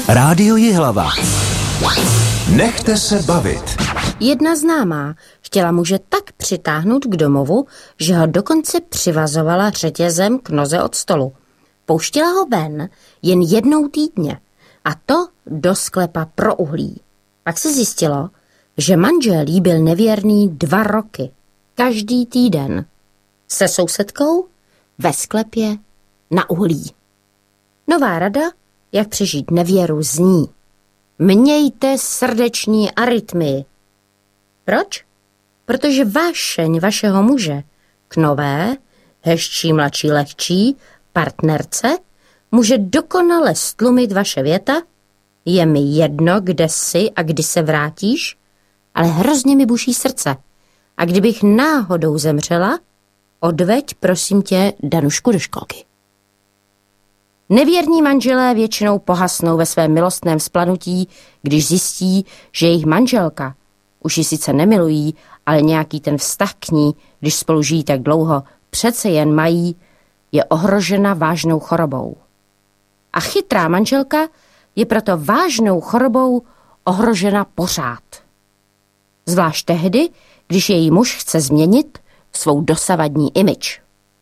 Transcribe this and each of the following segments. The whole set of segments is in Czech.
Rádio Jihlava. Nechte se bavit. Jedna známá chtěla muže tak přitáhnout k domovu, že ho dokonce přivazovala řetězem k noze od stolu. Pouštěla ho ven jen jednou týdně, a to do sklepa pro uhlí. Pak se zjistilo, že manžel jí byl nevěrný 2 roky, každý týden. Se sousedkou ve sklepě na uhlí. Nová rada, jak přežít nevěru, zní: mějte srdeční arytmii. Proč? Protože vášeň vašeho muže k nové, hezčí, mladší, lehčí partnerce může dokonale stlumit vaše věta: je mi jedno, kde jsi a kdy se vrátíš, ale hrozně mi buší srdce. A kdybych náhodou zemřela, odveď, prosím tě, Danušku do školky. Nevěrní manželé většinou pohasnou ve svém milostném vzplanutí, když zjistí, že jejich manželka, už ji sice nemilují, ale nějaký ten vztah k ní, když spolu žijí tak dlouho, přece jen mají, je ohrožena vážnou chorobou. A chytrá manželka je proto vážnou chorobou ohrožena pořád. Zvlášť tehdy, když její muž chce změnit svou dosavadní image.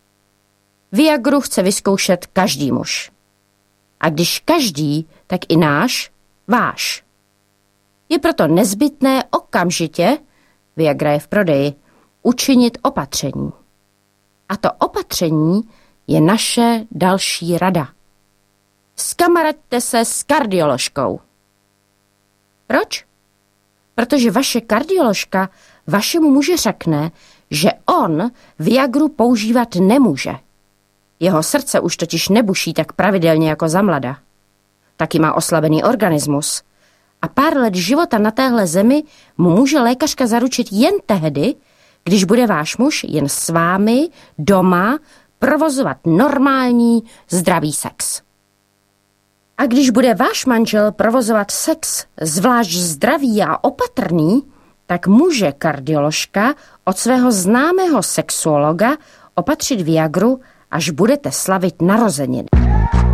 Viagru chce vyzkoušet každý muž. A když každý, tak i váš. Je proto nezbytné okamžitě, Viagra je v prodeji, učinit opatření. A to opatření je naše další rada. Skamaraďte se s kardioložkou. Proč? Protože vaše kardioložka vašemu muži řekne, že on Viagru používat nemůže. Jeho srdce už totiž nebuší tak pravidelně jako za mlada. Taky má oslabený organismus. A pár let života na téhle zemi mu může lékařka zaručit jen tehdy, když bude váš muž jen s vámi doma provozovat normální, zdravý sex. A když bude váš manžel provozovat sex zvlášť zdravý a opatrný, tak může kardioložka od svého známého sexuologa opatřit Viagru, až budete slavit narozeniny.